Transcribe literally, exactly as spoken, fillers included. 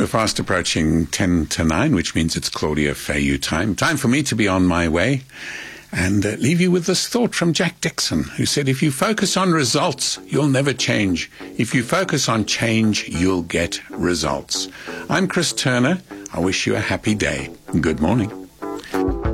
We're fast approaching ten to nine, which means it's Claudia Fayou time. Time for me to be on my way and uh, leave you with this thought from Jack Dixon, who said, if you focus on results, you'll never change. If you focus on change, you'll get results. I'm Chris Turner. I wish you a happy day. Good morning.